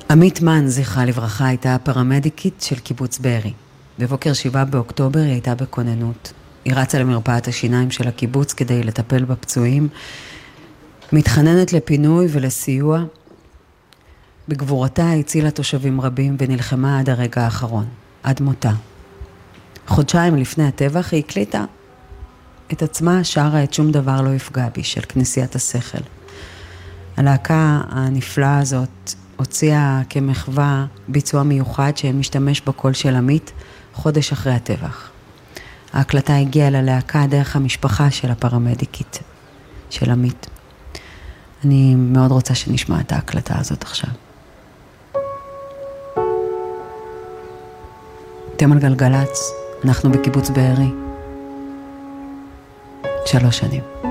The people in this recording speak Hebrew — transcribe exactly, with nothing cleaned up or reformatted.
עמית מן, זכרה לברכה, הייתה הפרמדיקית של קיבוץ בארי. בבוקר שבעה באוקטובר היא הייתה בכוננות. היא רצה למרפאת השיניים של הקיבוץ כדי לטפל בפצועים, מתחננת לפינוי ולסיוע. בגבורתה הצילה תושבים רבים ונלחמה עד הרגע האחרון, עד מותה. חודשיים לפני הטבח היא הקליטה את עצמה, שרה את שום דבר לא יפגע בי של כנסיית השכל. הלהקה הנפלאה הזאת הוציאה כמחווה ביצוע מיוחד שמשתמש בקול של עמית חודש אחרי הטבח. ההקלטה הגיעה ללהקה דרך המשפחה של הפרמדיקית של עמית. אני מאוד רוצה שנשמע את ההקלטה הזאת עכשיו. אתם על גלגלץ, אנחנו בקיבוץ בארי. שלוש שנים.